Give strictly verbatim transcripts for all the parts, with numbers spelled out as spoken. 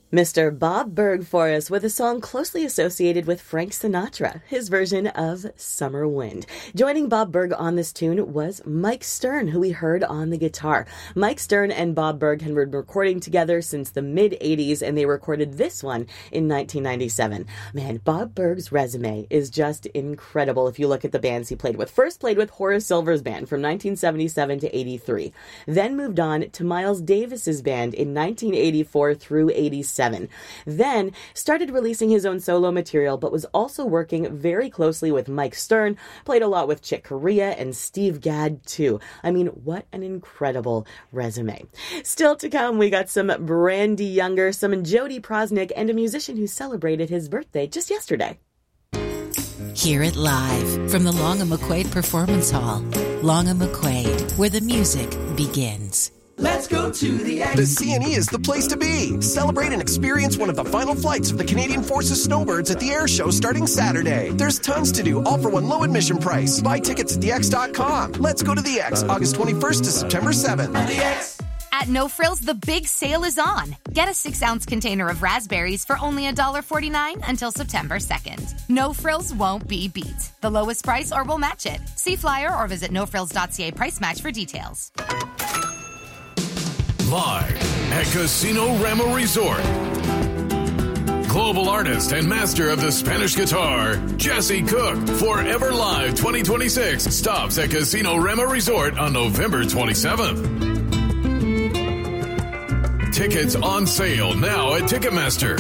Mister Bob Berg for us with a song closely associated with Frank Sinatra, his version of Summer Wind. Joining Bob Berg on this tune was Mike Stern, who we heard on the guitar. Mike Stern and Bob Berg had been recording together since the mid-eighties, and they recorded this one in nineteen ninety-seven. Man, Bob Berg's resume is just incredible if you look at the bands he played with. First played with Horace Silver's band from nineteen seventy-seven to eighty-three. Then moved on to Miles Davis's band in nineteen eighty-four through eighty-seven. Then started releasing his own solo material, but was also working very closely with Mike Stern, played a lot with Chick Corea and Steve Gadd too. I mean, what an incredible resume. Still to come, we got some Brandy Younger, some Jody Prosnick, and a musician who celebrated his birthday just yesterday. Hear it live from the Long and McQuaid Performance Hall. Long and McQuaid, where the music begins. Let's go to the X. The C N E is the place to be. Celebrate and experience one of the final flights of the Canadian Forces Snowbirds at the air show starting Saturday. There's tons to do, all for one low admission price. Buy tickets at the x dot com. Let's go to the X, August twenty-first to September seventh. The X. At No Frills, the big sale is on. Get a six-ounce container of raspberries for only one dollar forty-nine until September second. No Frills won't be beat. The lowest price or we'll match it. See flyer or visit no frills dot c a price match for details. Live at Casino Rama Resort. Global artist and master of the Spanish guitar, Jesse Cook, Forever Live twenty twenty-six stops at Casino Rama Resort on November twenty-seventh. Tickets on sale now at Ticketmaster.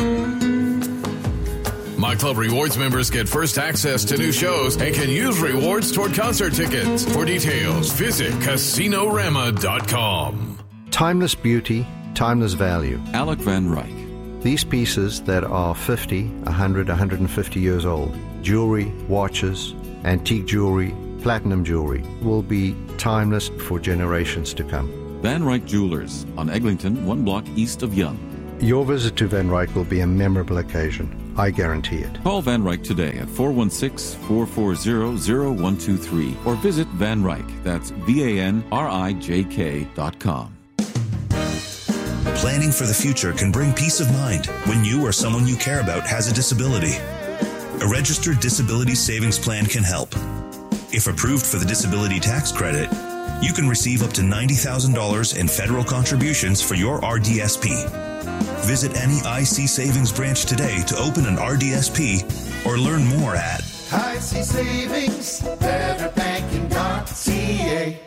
My Club Rewards members get first access to new shows and can use rewards toward concert tickets. For details, visit casino rama dot com. Timeless beauty, timeless value. Alec Van Ryck. These pieces that are fifty, one hundred, one hundred fifty years old, jewelry, watches, antique jewelry, platinum jewelry, will be timeless for generations to come. Van Ryck Jewelers on Eglinton, one block east of Yonge. Your visit to Van Ryck will be a memorable occasion. I guarantee it. Call Van Ryck today at four one six, four four zero, zero one two three or visit Van Ryck, that's V A N R I J K dot com. Planning for the future can bring peace of mind when you or someone you care about has a disability. A registered disability savings plan can help. If approved for the disability tax credit, you can receive up to ninety thousand dollars in federal contributions for your R D S P. Visit any I C Savings branch today to open an R D S P or learn more at I C Savings, better banking dot c a.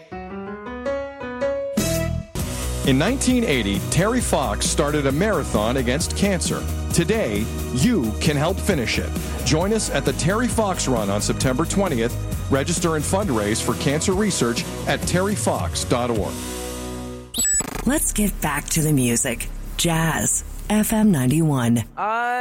In nineteen eighty, Terry Fox started a marathon against cancer. Today, you can help finish it. Join us at the Terry Fox Run on September twentieth. Register and fundraise for cancer research at terry fox dot org. Let's get back to the music. Jazz, F M ninety-one. I